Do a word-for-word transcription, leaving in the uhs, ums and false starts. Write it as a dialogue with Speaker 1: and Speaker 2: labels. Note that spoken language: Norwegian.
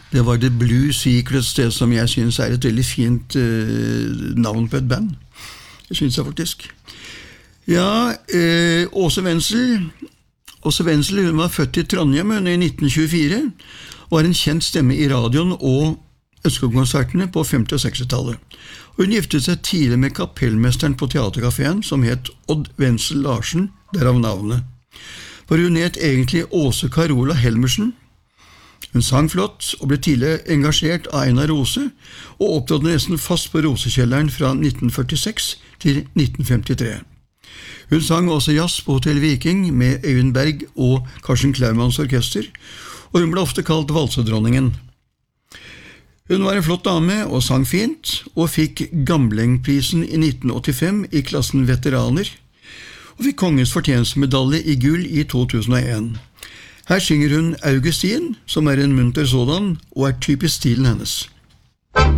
Speaker 1: Det var The Blue Secrets, det som jeg synes er et veldig fint uh, navn på et band. Det synes jeg faktisk. Ja, uh, Åse Wenzel. Åse Wenzel, hun var født i Trondheim i nitten tjuefire, og var en kjent stemme i radioen og Østskog-konsertene på femti- og sekstitallet. Hun giftet seg tidlig med kapellmesteren på teaterkaféen, som het Odd Wenzel Larsen, derav navnet. For hun het egentlig Åse Carola Helmersen. Hun sang flott og ble tidlig engasjert av Einar Rose, og opptrådte nesten fast på Rosekjelleren fra nitten førtiseks til nitten femtitre. Hun sang også jazz på Hotel Viking med Øyvind Berg og Karsten Klaumanns orkester, og hun ble ofte kalt valsedronningen. Hun var en flott dame og sang fint, og fikk Gamlengprisen i nitten åttifem i klassen veteraner, og fikk kongens fortjenstmedalje i gull i to tusen og en. Her synger hun Augustin, som er en munter sådan, og er typisk stilen hennes.